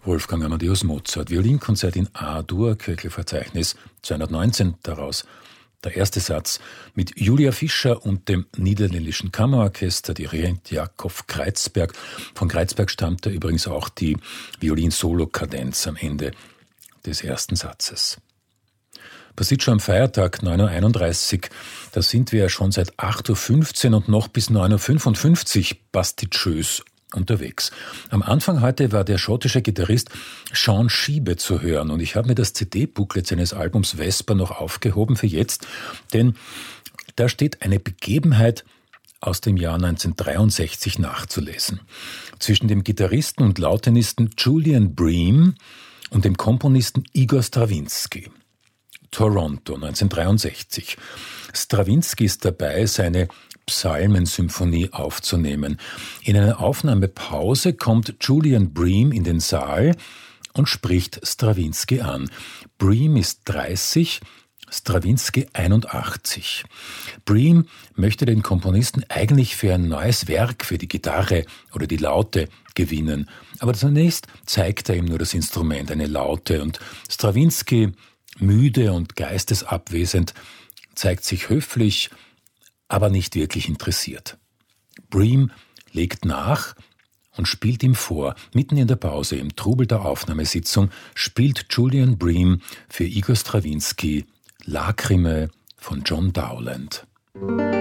Wolfgang Amadeus Mozart, Violinkonzert in A-Dur, Köchel-Verzeichnis 219, daraus der erste Satz mit Julia Fischer und dem niederländischen Kammerorchester, Dirigent Jakob Kreizberg. Von Kreizberg stammte übrigens auch die Violin-Solo-Kadenz am Ende des ersten Satzes. Passiert schon am Feiertag 9.31 Uhr, da sind wir ja schon seit 8.15 Uhr und noch bis 9.55 Uhr bastetschös unterwegs. Am Anfang heute war der schottische Gitarrist Sean Schiebe zu hören und ich habe mir das CD-Booklet seines Albums Vesper noch aufgehoben für jetzt, denn da steht eine Begebenheit aus dem Jahr 1963 nachzulesen. Zwischen dem Gitarristen und Lautenisten Julian Bream und dem Komponisten Igor Strawinsky. Toronto 1963. Strawinsky ist dabei, seine Psalmensymphonie aufzunehmen. In einer Aufnahmepause kommt Julian Bream in den Saal und spricht Strawinsky an. Bream ist 30, Strawinsky 81. Bream möchte den Komponisten eigentlich für ein neues Werk für die Gitarre oder die Laute gewinnen. Aber zunächst zeigt er ihm nur das Instrument, eine Laute, und Strawinsky, müde und geistesabwesend, zeigt sich höflich, aber nicht wirklich interessiert. Bream legt nach und spielt ihm vor. Mitten in der Pause, im Trubel der Aufnahmesitzung, spielt Julian Bream für Igor Strawinsky Lacrime von John Dowland.